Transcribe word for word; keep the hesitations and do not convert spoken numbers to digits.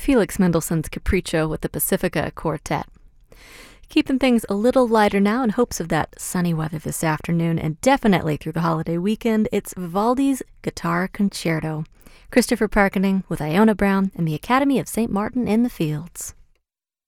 Felix Mendelssohn's Capriccio with the Pacifica Quartet. Keeping things a little lighter now in hopes of that sunny weather this afternoon and definitely through the holiday weekend, it's Vivaldi's Guitar Concerto. Christopher Parkening with Iona Brown and the Academy of Saint Martin in the Fields.